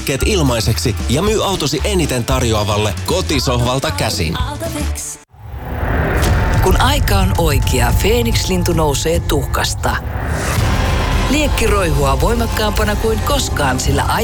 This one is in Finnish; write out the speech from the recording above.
tarvikkeet ilmaiseksi ja myy autosi eniten tarjoavalle kotisohvalta käsin. Kun aika on oikea, Feeniks-lintu nousee tuhkasta. Liekki roihua voimakkaampana kuin koskaan, sillä